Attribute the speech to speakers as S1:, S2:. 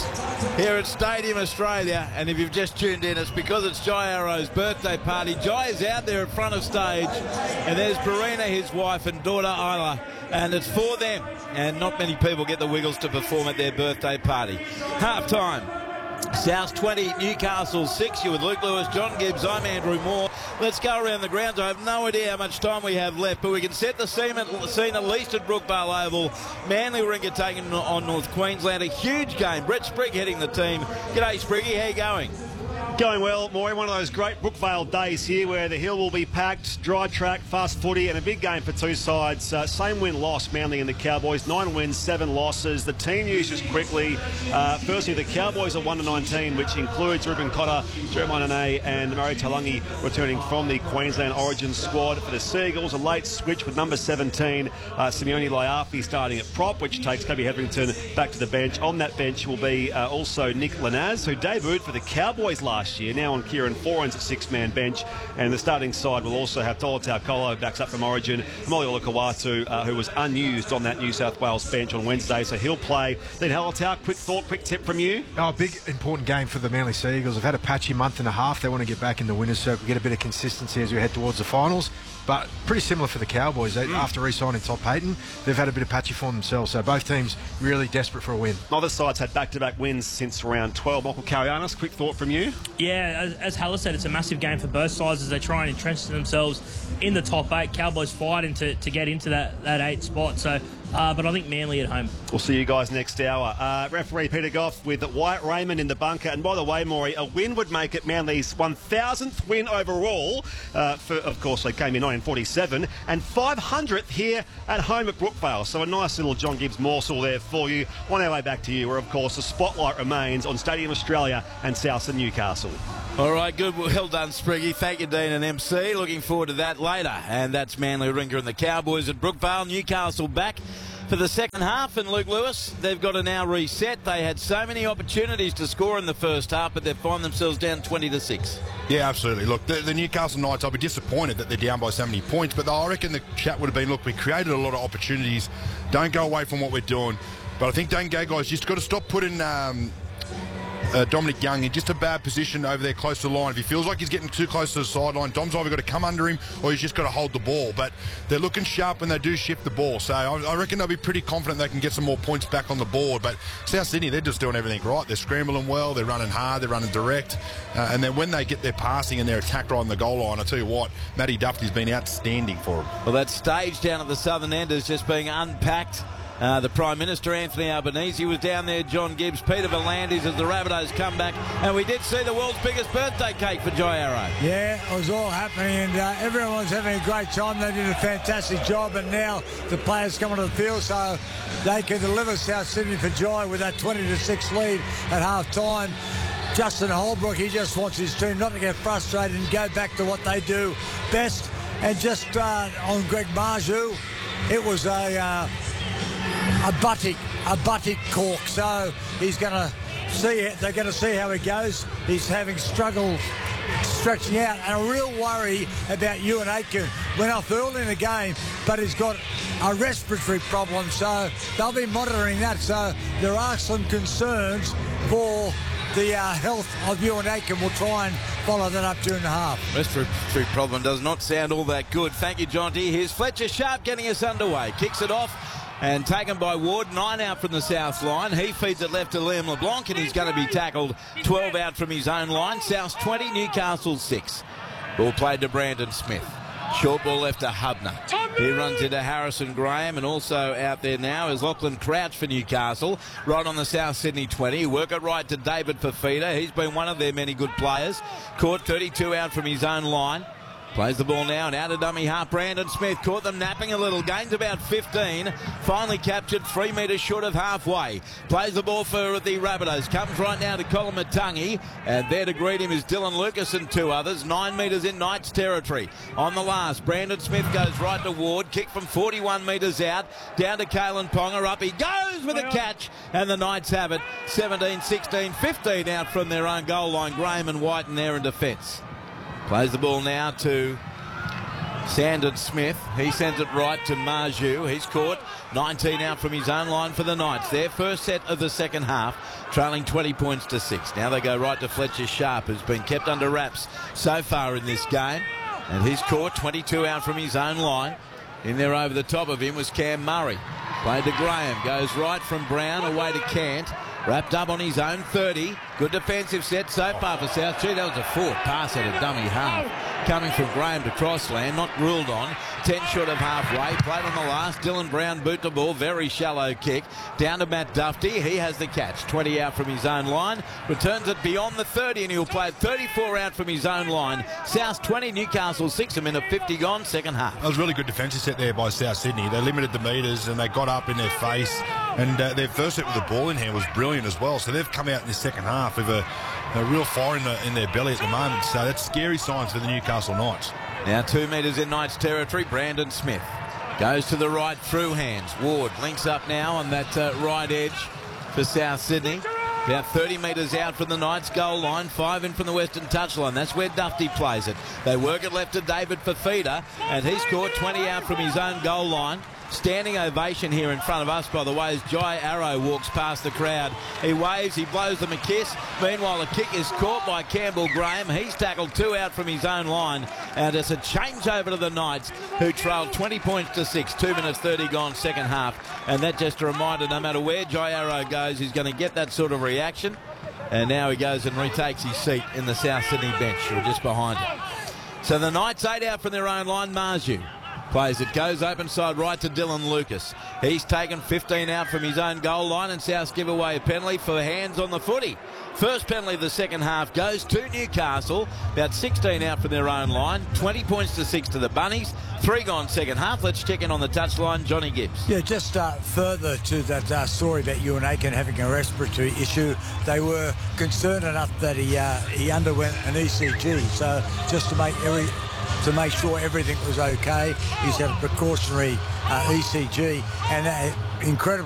S1: here at Stadium Australia, and if you've just tuned in, it's because it's Jai Arrow's birthday party. Jai is out there in front of stage, and there's Barina, his wife, and daughter Isla, and it's for them, and not many people get the Wiggles to perform at their birthday party. Half-time. South 20, Newcastle 6. You're with Luke Lewis, John Gibbs, I'm Andrew Moore. Let's go around the grounds. I have no idea how much time we have left, but we can set the scene at least at Brookvale Oval. Manly Warringah taking on North Queensland. A huge game. Brett Sprigg heading the team. G'day, Spriggy. How you going?
S2: Going well, Maury. One of those great Brookvale days here where the hill will be packed, dry track, fast footy, and a big game for two sides. Same win-loss, Manly and the Cowboys. 9 wins, 7 losses. The team news just quickly. Firstly, the Cowboys are 1-19, which includes Ruben Cotter, Jeremiah Nene, and Murray Talangi returning from the Queensland Origin squad. For the Seagulls, a late switch with number 17, Simeone Laiafi starting at prop, which takes Kobe Hetherington back to the bench. On that bench will be also Nick Lanaz, who debuted for the Cowboys last year, now on Kieran Foran's at 6-man bench, and the starting side will also have Tola Taukolo backs up from Origin, Molly Olakawatu, who was unused on that New South Wales bench on Wednesday, so he'll play. Then Halatau, quick thought, quick tip from you.
S3: Oh, big important game for the Manly Seagulls. They've had a patchy month and a half. They want to get back in the winners' circle, get a bit of consistency as we head towards the finals. But pretty similar for the Cowboys. After re-signing Todd Payton, they've had a bit of patchy form themselves. So both teams really desperate for a win.
S2: Other sides had back-to-back wins since round 12. Michael Carianis, quick thought from you.
S4: Yeah, as Haller said, it's a massive game for both sides as they try and entrench themselves in the top 8. Cowboys fighting to get into that 8 spot. So, but I think Manly at home.
S2: We'll see you guys next hour. Referee Peter Goff with Wyatt Raymond in the bunker. And by the way, Maury, a win would make it Manly's 1,000th win overall. Of course, they came in 1947. And 500th here at home at Brookvale. So a nice little John Gibbs morsel there for you. On our way back to you, where, of course, the spotlight remains on Stadium Australia and South and Newcastle.
S1: All right, good. Well done, Spriggy. Thank you, Dean and MC. Looking forward to that later. And that's Manly Warringah and the Cowboys at Brookvale. Newcastle back for the second half. And Luke Lewis, they've got to now reset. They had so many opportunities to score in the first half, but they've found themselves down 20-6.
S5: Yeah, absolutely. Look, the Newcastle Knights, I'll be disappointed that they're down by so many points, but I reckon the chat would have been, look, we created a lot of opportunities. Don't go away from what we're doing. But I think don't go, guys. Just got to stop putting Dominic Young in just a bad position over there close to the line. If he feels like he's getting too close to the sideline, Dom's either got to come under him or he's just got to hold the ball. But they're looking sharp when they do shift the ball. So I reckon they'll be pretty confident they can get some more points back on the board. But South Sydney, they're just doing everything right. They're scrambling well, they're running hard, they're running direct. And then when they get their passing and their attack right on the goal line, I tell you what, Matty Duffy's been outstanding for them.
S1: Well, that stage down at the southern end is just being unpacked. The Prime Minister, Anthony Albanese, was down there, John Gibbs, Peter V'landys as the Rabbitohs come back. And we did see the world's biggest birthday cake for Jai Arrow.
S6: Yeah, it was all happening, and everyone was having a great time. They did a fantastic job, and now the players come onto the field so they can deliver South Sydney for Jai with that 20-6 lead at half-time. Justin Holbrook, he just wants his team not to get frustrated and go back to what they do best. And just on Greg Marju, it was a buttock cork, so he's going to see it. They're going to see how it goes. He's having struggle stretching out, and a real worry about Ewan Aitken. Went off early in the game, but he's got a respiratory problem, so they'll be monitoring that. So there are some concerns for the health of Ewan Aitken. We'll try and follow that up during the half.
S1: Respiratory problem does not sound all that good. Thank you, Jonty. Here's Fletcher Sharp getting us underway. Kicks it off and taken by Ward. 9 out from the south line. He feeds it left to Liam LeBlanc, and he's going to be tackled. 12 out from his own line. South 20, Newcastle 6. Ball played to Brandon Smith. Short ball left to Hubner. He runs into Harrison Graham, and also out there now is Lachlan Crouch for Newcastle, right on the South Sydney 20. Work it right to David Fafita. He's been one of their many good players. Caught 32 out from his own line. Plays the ball now and out of dummy half. Brandon Smith caught them napping a little. Gains about 15. Finally captured 3 metres short of halfway. Plays the ball for the Rabbitohs. Comes right now to Colin Matangi. And there to greet him is Dylan Lucas and 2 others. 9 metres in Knights territory. On the last, Brandon Smith goes right to Ward. Kick from 41 metres out. Down to Kalen Ponga. Up he goes with a catch. And the Knights have it. 17, 16, 15 out from their own goal line. Graham and White in there in defence. Plays the ball now to Sandon Smith, he sends it right to Marju. He's caught 19 out from his own line for the Knights. Their first set of the second half, trailing 20 points to 6. Now they go right to Fletcher Sharp, who's been kept under wraps so far in this game. And he's caught 22 out from his own line. In there over the top of him was Cam Murray. Played to Graham, goes right from Brown away to Cant. Wrapped up on his own 30. Good defensive set so far for South. Gee, that was a forward pass at a dummy half. Coming from Graham to Crossland, not ruled on. 10 short of halfway. Played on the last. Dylan Brown boot the ball. Very shallow kick. Down to Matt Dufty. He has the catch. 20 out from his own line. Returns it beyond the 30 and he'll play 34 out from his own line. South 20, Newcastle 6. A minute 50 gone, second half.
S5: That was a really good defensive set there by South Sydney. They limited the metres and they got up in their face. And their first set with the ball in hand was brilliant as well. So they've come out in the second half with a real fire in their belly at the moment. So that's scary signs for the Newcastle Knights.
S1: Now 2 metres in Knights territory. Brandon Smith goes to the right through hands. Ward links up now on that right edge for South Sydney. About 30 metres out from the Knights goal line. 5 in from the western touchline. That's where Dufty plays it. They work it left to David Fafita, and he's scored 20 out from his own goal line. Standing ovation here in front of us, by the way, as Jai Arrow walks past the crowd. He waves, he blows them a kiss. Meanwhile, a kick is caught by Campbell Graham. He's tackled 2 out from his own line. And it's a change over to the Knights, who trailed 20 points to 6. 2 minutes 30 gone, second half. And that just a reminder, no matter where Jai Arrow goes, he's going to get that sort of reaction. And now he goes and retakes his seat in the South Sydney bench, or just behind him. So the Knights 8 out from their own line. Marju plays it, goes open side right to Dylan Lucas. He's taken 15 out from his own goal line, and Souths give away a penalty for hands on the footy. First penalty of the second half goes to Newcastle. About 16 out from their own line. 20 points to 6 to the Bunnies. 3 gone second half. Let's check in on the touchline. Johnny Gibbs.
S6: Yeah, just further to that story about Ewan Aiken having a respiratory issue. They were concerned enough that he underwent an ECG. So just to make sure everything was okay, he's had a precautionary ECG, and incredible.